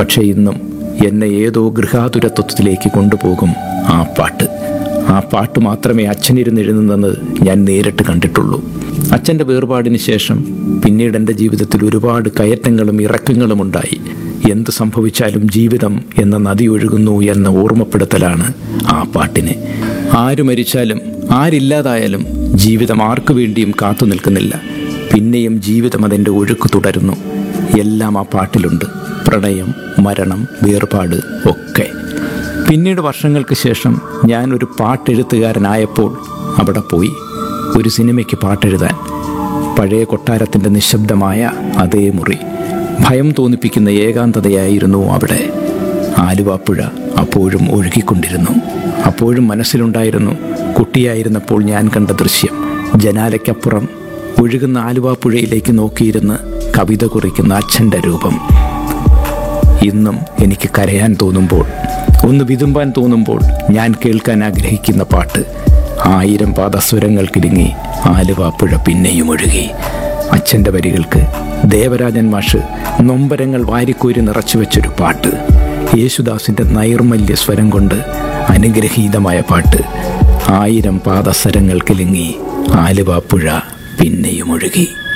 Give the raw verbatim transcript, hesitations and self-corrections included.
പക്ഷേ ഇന്നും എന്നെ ഏതോ ഗൃഹാതുരത്വത്തിലേക്ക് കൊണ്ടുപോകും ആ പാട്ട്. ആ പാട്ട് മാത്രമേ അച്ഛനിരുന്ന് എഴുതുന്നത് ഞാൻ നേരിട്ട് കണ്ടിട്ടുള്ളൂ. അച്ഛൻ്റെ വേർപാടിന് ശേഷം പിന്നീട് എൻ്റെ ജീവിതത്തിൽ ഒരുപാട് കയറ്റങ്ങളും ഇറക്കങ്ങളും ഉണ്ടായി. എന്ത് സംഭവിച്ചാലും ജീവിതം എന്ന നദി ഒഴുകുന്നു എന്ന ഓർമ്മപ്പെടുത്തലാണ് ആ പാട്ടിന്. ആര് മരിച്ചാലും ആരില്ലാതായാലും ജീവിതം ആർക്കു വേണ്ടിയും കാത്തു നിൽക്കുന്നില്ല. പിന്നെയും ജീവിതം അതിൻ്റെ ഒഴുക്ക് തുടരുന്നു. എല്ലാം ആ പാട്ടിലുണ്ട്. പ്രണയം, മരണം, വേർപാട് ഒക്കെ. പിന്നീട് വർഷങ്ങൾക്ക് ശേഷം ഞാനൊരു പാട്ടെഴുത്തുകാരനായപ്പോൾ അവിടെ പോയി ഒരു സിനിമയ്ക്ക് പാട്ടെഴുതാൻ. പഴയ കൊട്ടാരത്തിൻ്റെ നിശബ്ദമായ അതേ മുറി. ഭയം തോന്നിപ്പിക്കുന്ന ഏകാന്തതയായിരുന്നു അവിടെ. ആലുവാപ്പുഴ അപ്പോഴും ഒഴുകിക്കൊണ്ടിരുന്നു. അപ്പോഴും മനസ്സിലുണ്ടായിരുന്നു കുട്ടിയായിരുന്നപ്പോൾ ഞാൻ കണ്ട ദൃശ്യം. ജനാലയ്ക്കപ്പുറം ഒഴുകുന്ന ആലുവാപ്പുഴയിലേക്ക് നോക്കിയിരുന്ന് കവിത കുറിക്കുന്ന അച്ഛൻ്റെ രൂപം. ഇന്നും എനിക്ക് കരയാൻ തോന്നുമ്പോൾ, ഒന്ന് വിതുമ്പാൻ തോന്നുമ്പോൾ ഞാൻ കേൾക്കാൻ ആഗ്രഹിക്കുന്ന പാട്ട്. ആയിരം പാദസ്വരങ്ങൾ കിലുങ്ങി ആലുവാപ്പുഴ പിന്നെയും ഒഴുകി. അച്ഛൻ്റെ വരികൾക്ക് ദേവരാജൻ മാഷ് നൊമ്പരങ്ങൾ വാരിക്കോരി നിറച്ചു വെച്ചൊരു പാട്ട്. യേശുദാസിൻ്റെ നൈർമല്യ സ്വരം കൊണ്ട് അനുഗ്രഹീതമായ പാട്ട്. ആയിരം പാദസരങ്ങൾ കിലുങ്ങി ആലുവാപ്പുഴ പിന്നെയും ഒഴുകി.